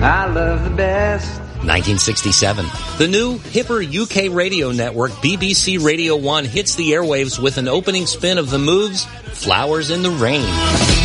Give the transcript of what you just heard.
I love the best. 1967. The new, hipper UK radio network BBC Radio 1 hits the airwaves with an opening spin of The Moves' Flowers in the Rain.